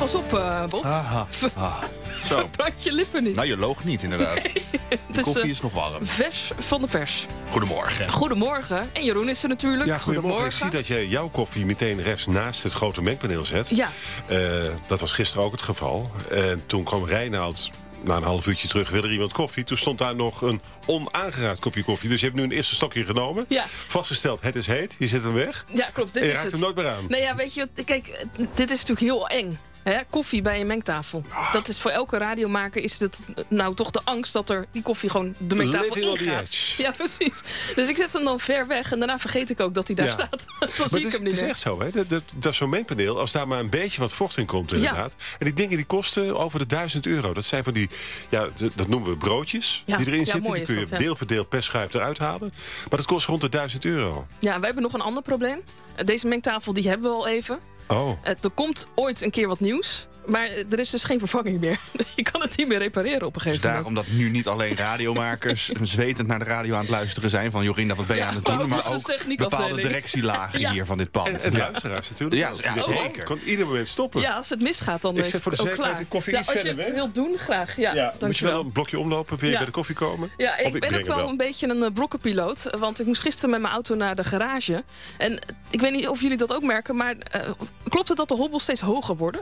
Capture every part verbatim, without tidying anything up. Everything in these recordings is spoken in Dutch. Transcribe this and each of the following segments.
Pas op, uh, Bob. Aha. Ah. Zo. Verbrand je lippen niet. Nou, je loog niet, inderdaad. Nee, De koffie uh, is nog warm. Vers van de pers. Goedemorgen. Goedemorgen. En Jeroen is er natuurlijk. Ja, goedemorgen. Ik zie dat je jouw koffie meteen rechts naast het grote mengpaneel zet. Ja. Uh, dat was gisteren ook het geval. En toen kwam Reinoud na een half uurtje terug, wil er iemand koffie? Toen stond daar nog een onaangeraakt kopje koffie. Dus je hebt nu een eerste stokje genomen. Ja. Vastgesteld, het is heet. Je zet hem weg. Ja, klopt. Dit en je is raakt het. hem nooit meer aan. Nee, ja, weet je, kijk, dit is natuurlijk heel eng. Hè? Koffie bij een mengtafel. Ah. Dat is voor elke radiomaker is het nou toch de angst dat er die koffie gewoon de mengtafel Living on the ingaat. edge. Ja, precies. Dus ik zet hem dan ver weg en daarna vergeet ik ook dat hij daar Ja. staat. Dan Maar zie ik het is, hem niet het is meer. echt zo, hè? Dat, dat, dat is zo'n mengpaneel. Als daar maar een beetje wat vocht in komt, inderdaad. En die dingen die kosten over de duizend euro. Dat zijn van die, ja, d- dat noemen we broodjes. Ja. Die erin Ja, zitten. mooi Die is kun je dat, ja. deel voor deel per schuif eruit halen. Maar dat kost rond de duizend euro. Ja, wij hebben nog een ander probleem. Deze mengtafel die hebben we al even. Oh. Uh, er komt ooit een keer wat nieuws. Maar er is dus geen vervanging meer. Je kan het niet meer repareren op een Dus gegeven moment. daarom dat nu niet alleen radiomakers zwetend naar de radio aan het luisteren zijn van Jorinda, wat ben je Ja, aan het maar doen? ook Maar onze ook techniekafdeling. bepaalde directielagen Ja. hier van dit pand. En, en Ja. luisteraars natuurlijk. Ja, ook. ja, Die zeker. kan ieder moment stoppen. Ja, als het misgaat, dan Ik is zet voor het de ook zekerheid klaar. de koffie Ja, iets als je verder het weg. wilt doen, graag. Ja, Ja, moet je dankjewel. wel een blokje omlopen, weer Ja. bij de koffie komen? Ja, Of ik ik ben breng ook hem wel wel. een beetje een uh, blokkenpiloot. Want ik moest gisteren met mijn auto naar de garage. En ik weet niet of jullie dat ook merken, maar uh, klopt het dat de hobbels steeds hoger worden?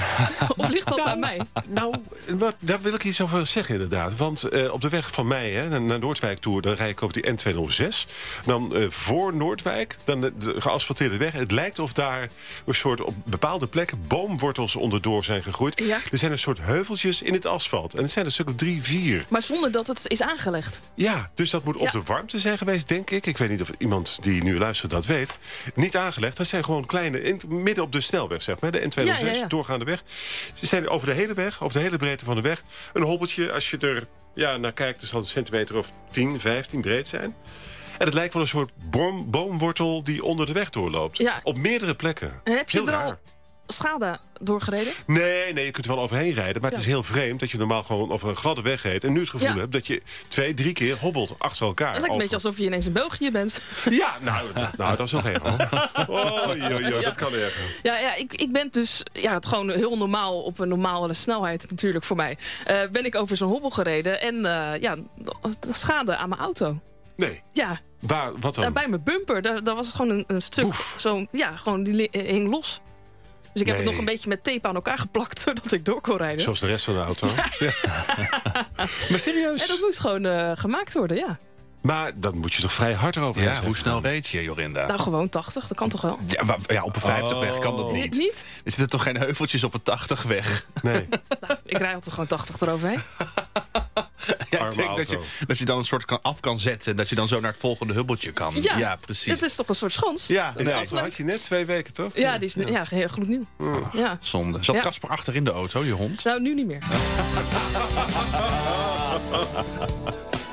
Of ligt dat aan mij? Nou, wat, daar wil ik iets over zeggen inderdaad. Want uh, op de weg van mij hè, naar- naar Noordwijk toe, dan rijd ik over die N tweehonderdzes. Dan uh, voor Noordwijk, dan de, de geasfalteerde weg. Het lijkt of daar een soort op bepaalde plekken boomwortels onderdoor zijn gegroeid. Ja. Er zijn een soort heuveltjes in het asfalt. En het zijn er een stuk of drie, vier. Maar zonder dat het is aangelegd. Ja, dus dat moet Ja. of de warmte zijn geweest, denk ik. Ik weet niet of iemand die nu luistert dat weet. Niet aangelegd. Dat zijn gewoon kleine, in, midden op de snelweg, zeg maar. De N tweehonderdzes, Ja, ja, ja. doorgaande weg. Ze zijn over de hele weg, over de hele breedte van de weg. Een hobbeltje, als je er ja, naar kijkt, er zal een centimeter of tien, vijftien breed zijn. En het lijkt wel een soort boom, boomwortel die onder de weg doorloopt. Ja. Op meerdere plekken. En heb je Heel er raar. al schade doorgereden? Nee, nee, je kunt er wel overheen rijden. Maar Ja. het is heel vreemd dat je normaal gewoon over een gladde weg reed. En nu het gevoel Ja. hebt dat je twee, drie keer hobbelt achter elkaar. Het lijkt een beetje over- alsof je ineens in België bent. Ja, nou, nou dat is nog erger. Oh, joh, joh, Ja. dat kan erger. Ja, ja ik, ik ben dus ja, het gewoon heel normaal op een normale snelheid natuurlijk voor mij. Uh, ben ik over zo'n hobbel gereden en uh, ja, schade aan mijn auto. Nee, Ja, waar, wat dan? daar bij mijn bumper, daar, daar was het gewoon een, een stuk. Poef. Zo, ja, gewoon die li- hing los. Dus ik heb Nee. het nog een beetje met tape aan elkaar geplakt zodat ik door kon rijden. Zoals de rest van de auto. Ja. Maar serieus? En dat moest gewoon uh, gemaakt worden, ja. Maar dan moet je toch vrij hard erover Ja, hoe snel reed je, Jorinda? Nou, gewoon tachtig, dat kan toch wel? Ja, maar, ja, op een vijftig weg kan dat Oh. niet. Niet? Er zitten toch geen heuveltjes op een tachtig weg? Nee. Nou, ik rijd altijd gewoon tachtig eroverheen. Ja, Arme ik denk dat je, auto. dat je dan een soort kan, af kan zetten en dat je dan zo naar het volgende hubbeltje kan. Ja, precies. Het is toch een soort schans? Ja, En die nee. auto had je net twee weken, toch? Ja, die is ja. Ja, heel gloednieuw. Ja. Zonde. Zat Ja. Casper achter in de auto, je hond? Nou, nu niet meer.